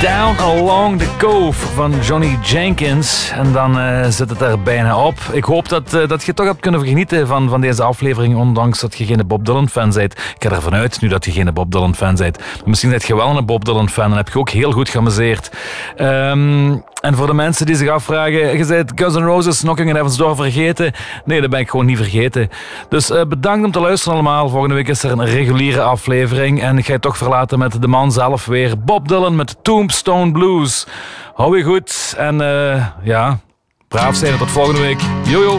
Down Along the Cove van Johnny Jenkins. En dan zit het er bijna op. Ik hoop dat je toch hebt kunnen genieten van deze aflevering, ondanks dat je geen Bob Dylan-fan bent. Ik ga ervan uit nu dat je geen Bob Dylan-fan bent. Misschien ben je wel een Bob Dylan-fan en heb je ook heel goed geamuseerd. En voor de mensen die zich afvragen, je bent Guns N' Roses Knocking on Heaven's Door vergeten. Nee, dat ben ik gewoon niet vergeten. Dus bedankt om te luisteren allemaal. Volgende week is er een reguliere aflevering. En ik ga je toch verlaten met de man zelf weer. Bob Dylan met Tombstone Blues. Hou je goed en braaf zijn. Tot volgende week. Jojo.